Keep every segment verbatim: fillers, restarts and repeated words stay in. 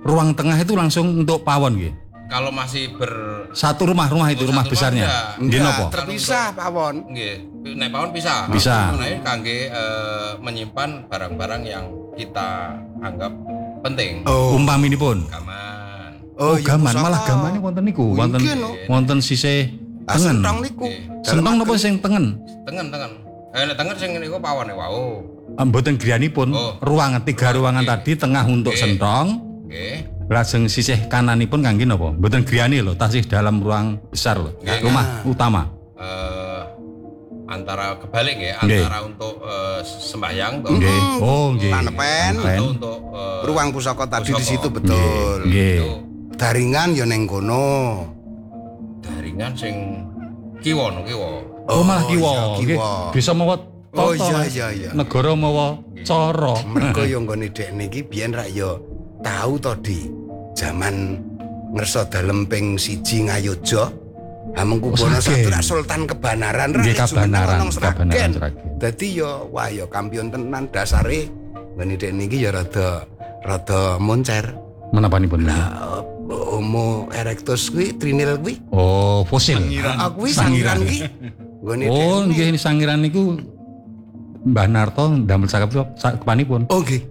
ruang tengah itu langsung untuk pawon nggih. Kalau masih ber satu rumah rumah itu oh, rumah besarnya. Nggih napa? Terpisah pawon. Nggih. Nek pawon bisa. Bisa. Mengenai kangge uh, menyimpan barang-barang yang kita anggap penting. Oh. Umpaminipun. Gaman. Oh, oh gaman malah gamane wonten niku. Wonten wonten sisih tengen. Sentong niku. Sentong napa sing tengen? Tengen tengen. Eh nek tengen sing niku pawone wau. Mboten griyanipun oh. ruangan tiga ruangan okay. tadi tengah untuk okay. sentong. Oke. Okay. Lajeng sisih kananipun kangge napa? Mboten griyane lho, tasih dalam ruang besar lho. Okay. Rumah nah. utama. Uh, antara kebalik ya, okay. antara untuk uh, sembahyang toh. Okay. Oh, nggih. Panepen atau untuk uh, ruang pusaka tadi pusaka. Di situ betul. Nggih. Daringan ya ning kono. Daringan sing kiwa no kiwa. Oh, malah kiwa. Nggih. Bisa mawa oh iya iya iya. Negara mawa cara. Mergo yo nggone dekne iki biyen rak yo tahu to di zaman ngerso dalem ping siji Ngayodya. Ha mengko bono Satria Sultan Kebanaran rak Kebanaran Kebanaran. Dadi yo wah yo kampion tenan dasare ngene dekne iki yo rada rada moncer. Menapanipun? Lah Homo erectus kuwi trinil kuwi. Oh, fosil. Aku kuwi sangiran kuwi. Oh, nggih sangiran niku Mbah Narto ndamel sakepanipun. Oh nggih.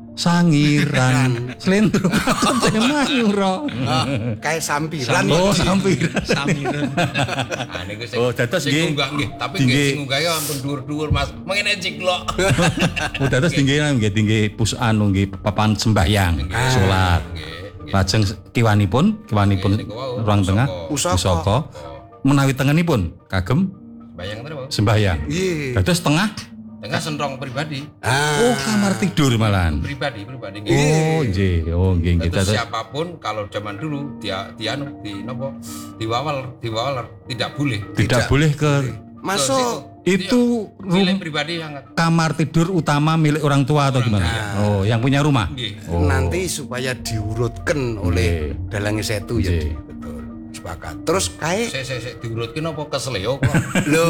Sangiran slendro Manyura. Kayak sampiran. Oh, sampiran. Sampiran. Ah niku sing oh, dados nggih. Nggih, tapi nggih sing unggah ya ampun dhuwur-dhuwur Mas. Mengene ciklok. Oh, dados tinggi nggih tinggi pus anu nggih papan sembahyang, salat. Lajeng kiwanipun, kiwanipun ruang tengah pusaka. Menawi tengenipun kagem sembahyang terus. Sembahyang. Dados tengah tengah sentong pribadi. Ah. Oh, kamar tidur malahan. Pribadi, pribadi. Oh, nggih. Oh, nggih kita siapapun kalau zaman dulu dia dianu di nopo diwawal, diwawal tidak boleh. Tidak, tidak boleh ke masuk itu milik pribadi sangat. Kamar tidur utama milik orang tua atau gimana? Nah. Oh, yang punya rumah. Oh. Nanti supaya diurutkan oleh dalange setu ya. Betul. Sepakat. Terus kae saya saya diurutke napa kesleo kok. Lho,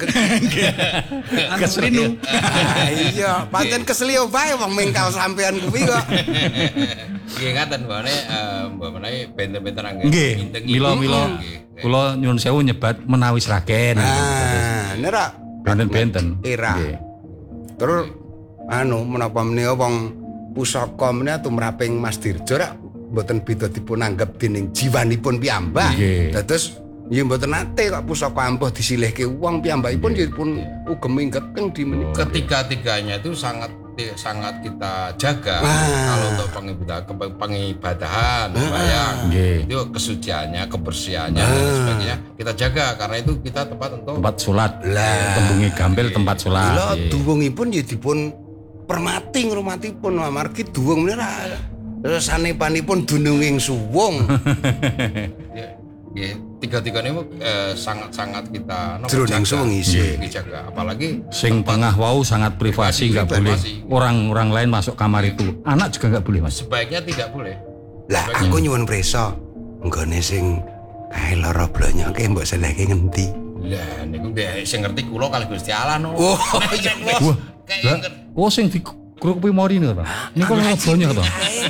kesleo. Iya, pancen kesleo bae wong mengkal sampean kuwi kok. Nggih ngaten mbane mbok menawi benten-benten anggen. Nggih. Mila-mila kula nyuwun sewu nyebat menawi sragen. Ah, nera benten-benten. Era. Terus anu menapa menika wong pusaka menika tumraping Mas Dirjo rak mboten beda dipun anggap dening jiwanipun piyambak. Dados ya mboten nate kok pusaka ampuh disilihke wong piyambakipun ya pun ugem ingkeng di menika. Ketiga-tiganya itu sangat sangat kita jaga. Ah. Kalau untuk pengibadahan, sembahyang, ah. itu kesuciannya, kebersihannya ah. dan sebagainya kita jaga karena itu kita tempat untuk tempat salat. Tembungi gampil tempat salat. Lha duwungipun ya dipun permati ngrumatipun amargi duwung menika sanepanipun dununging suwung. Ya, ya, tiga-tiganya eh, sangat-sangat kita jroning suwung isi dijaga. Apalagi sing tengah wau sangat privasi, nggak boleh orang-orang lain masuk kamar itu. Anak juga nggak boleh, Mas. Sebaiknya tidak boleh. Lah aku nyuwun preso, nggone sing kae lara blonyoke mbok selehke ngendi? Lah niku dhek sing ngerti kula kali Gusti Allah no. Oh, iya kula. Oh sing di Kruk Pimori nih, Pak. Ini kok lewat banyak, Pak.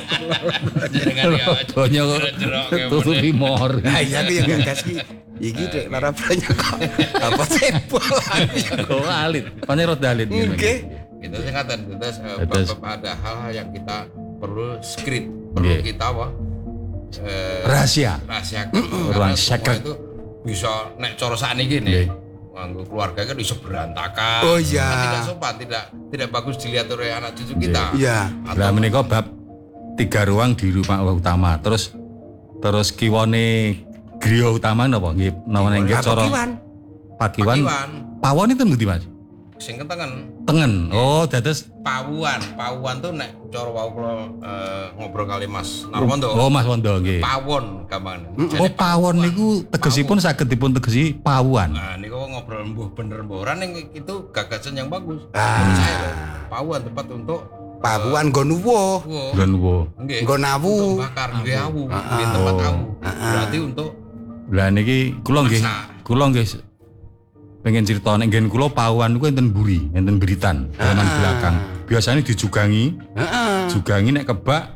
Banyak tutup Pimori. Iya, aku yang gagas ki. Iki dek lara banyak kok. Apa sepul? Oh, alit. Panen rada alit. Oke. Itu sing ngaten, terus ada hal-hal yang kita perlu secret, perlu kita apa? Rahasia. Rahasia. Ruang secret itu bisa nek cara sakniki nih. Nganggo keluarga kan bisa berantakan. Oh iya. Kan tidak sopan, tidak tidak bagus dilihat oleh anak cucu kita. Iya. Lah menika bab tiga ruang di rumah utama. Terus terus kiwane griya utama napa nggih namane nggih cara Pakiwan. Pawon itu ngendi, Mas? Sing tengen. Tengen. Oh, dados pawuan. Pawuan tuh nek cara wau kula uh, ngobrol kali Mas Narwondo. Oh, Mas Wondo nggih. Pawon gampang. Oh, pawon niku tegesipun saged dipun tegesi pawuan. Nah, niku ngobrol mbuh bener mbuh ora ning itu gagasan yang bagus. Ah. Saya pawuan tempat untuk pawuan nggo nuwuh. Nggo nuwuh. Nggih. Nggo nawu. Bakar nggih awu, nggih tempat awu. Berarti untuk lah niki kula nggih. Kula nggih pengen cerita nek nggen kula pawuan niku enten buri, enten beritan halaman belakang. Biasanya dijugangi. Heeh. Jugangi nek kebak